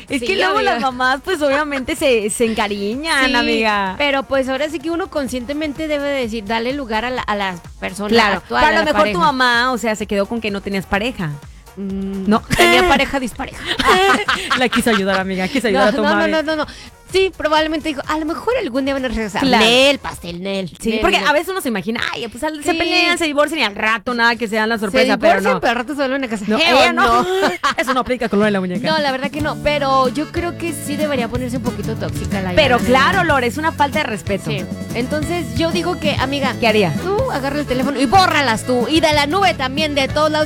Es Sí, que luego amiga. las mamás, pues obviamente se encariñan, Sí, amiga. pero pues ahora sí que uno conscientemente debe decir, darle lugar a las personas Claro, actual, pero a a lo la mejor tu pareja. mamá, o sea, se quedó con que no tenías pareja. No. Tenía pareja dispareja. La quiso ayudar, amiga, quiso ayudar a tu mami. No. Sí, probablemente dijo, a lo mejor algún día van a regresar. Claro. Nel, pastel, Nel. Sí, Nel, porque Nel. a veces uno se imagina, ay, pues se Sí. pelean, se divorcian y al rato nada que sea la se sorpresa, divorcian, pero no. pero al rato se vuelven a casar. No, no. Eso no aplica con lo de la muñeca. No, la verdad que no, pero yo creo que sí debería ponerse un poquito tóxica la Pero Yana, claro, amiga. Lore, es una falta de respeto. Sí. Entonces yo digo que, amiga, ¿Qué haría? tú agarra el teléfono y bórralas tú. Y de la nube también, de todos lados.